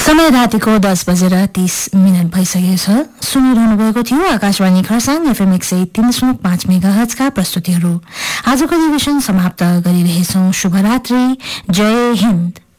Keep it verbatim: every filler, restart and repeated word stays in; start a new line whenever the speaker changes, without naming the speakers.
समय रातिको दस बजेर तीस मिनट भइसकेको छ। सुनिरहनु भएको थियो आकाशवाणी खरसाङ एफएम एक सय तीन दशमलव पाँच मेगा हर्जका प्रस्तुतिहरू। आजको अधिवेशन समाप्त गरिरहेछौं। शुभरात्रि। जय हिन्द।